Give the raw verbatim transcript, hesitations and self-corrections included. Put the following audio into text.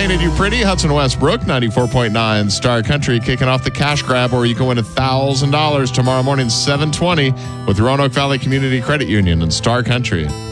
Painted You Pretty, Hudson Westbrook, ninety-four point nine Star Country, kicking off the cash grab where you can win one thousand dollars tomorrow morning, seven twenty, with Roanoke Valley Community Credit Union and Star Country.